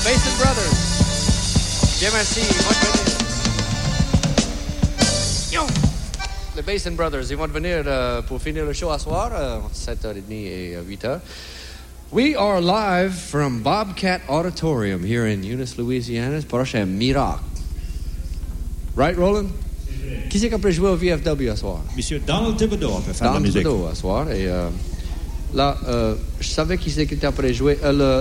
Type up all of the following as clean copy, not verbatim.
Basin Brothers. Bien, merci. Les Basin Brothers, ils vont venir pour finir le show à soir, 7h30 et 8h. We are live from Bobcat Auditorium here in Eunice, Louisiana. C'est prochain miracle. Right, Roland? Qui c'est qui peut jouer au VFW à soir? Monsieur Donald Thibodeau peut faire de la musique. Donald Thibodeau à soir. Et là, je savais qui c'est qui était après jouer.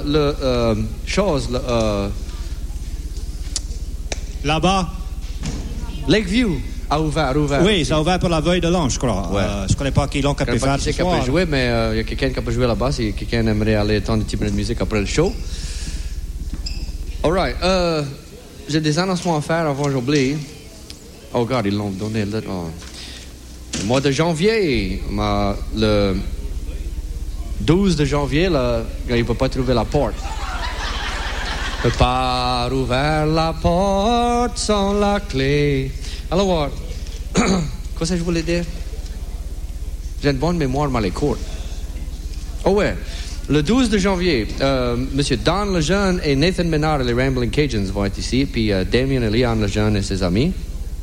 Là-bas. Lakeview a ouvert. Oui, ça a ouvert pour la veille de l'an, je crois. Ouais. Je ne connais pas qui l'ont capé faire ce soir. Je ne sais pas qui c'est qui peut jouer, mais il y a quelqu'un qui peut jouer là-bas. Si quelqu'un aimerait aller entendre un petit peu de musique après le show. All right. J'ai des annonces à faire avant j'oublie. Oh, God, ils l'ont donné. Le mois de janvier, le 12 de janvier, là, il ne peut pas trouver la porte. Ne peut pas ouvrir la porte sans la clé. Alors, qu'est-ce que je voulais dire? J'ai une bonne mémoire, mais les courtes. Oh ouais, le 12 de janvier, Monsieur Don Lejeune et Nathan Menard et les Rambling Cajuns vont être ici, puis Damien et Leon Lejeune et ses amis.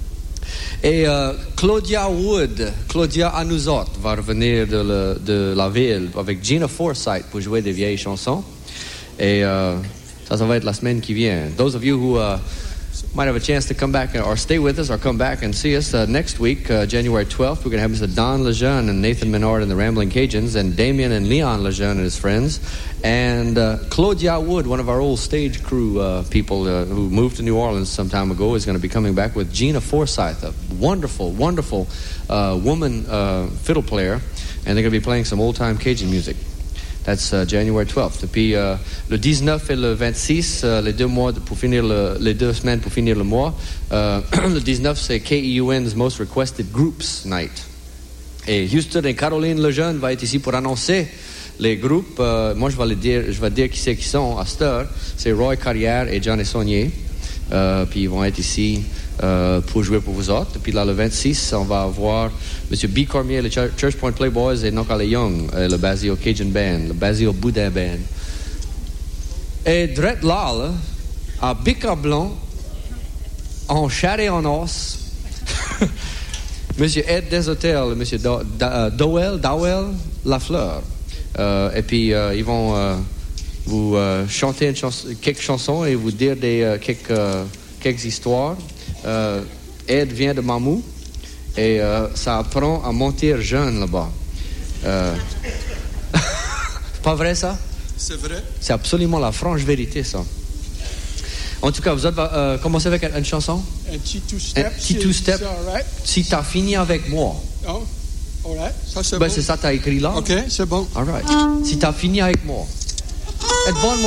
Et Claudia Anouzot va revenir de la ville avec Gina Forsythe pour jouer des vieilles chansons. Et ça va être la semaine qui vient. Those of you who might have a chance to come back or stay with us or come back and see us next week, January 12th, we're going to have Mr. Don Lejeune and Nathan Menard and the Rambling Cajuns, and Damien and Leon Lejeune and his friends, and Claudia Wood, one of our old stage crew people who moved to New Orleans some time ago, is going to be coming back with Gina Forsythe, a wonderful woman fiddle player, and they're going to be playing some old-time Cajun music. That's January 12th. Et puis le 19 et le 26, les 2 semaines pour finir le mois. Le 19, c'est KEUN's Most Requested Groups Night. Et Houston et Caroline Lejeune va être ici pour annoncer les groupes. Moi, je vais dire qui sont à cette heure. C'est Roy Carrière et Johnny Saunier. Puis ils vont être ici pour jouer pour vous autres. Et puis là, le 26, on va avoir M. B. Cormier, le Church Point Playboys et Nokale Young, le Basio Cajun Band, le Basio Boudin Band. Et Drette là, à Bicablon, en chair et en os, M. Ed Deshôtels, M. Dowell Lafleur. Et puis, ils vont vous chanter quelques chansons et vous dire quelques histoires. Ed vient de Mamou et ça apprend à mentir jeune là-bas. C'est pas vrai ça? C'est vrai. C'est absolument la franche vérité ça. En tout cas, vous allez commencer avec une chanson. Un petit two-step. Un petit two-step. Right. Si t'as fini avec moi. Oh, all right. Ça, c'est ben, bon. c'est ça que t'as écrit là. OK, c'est bon. All right. Si t'as fini avec moi.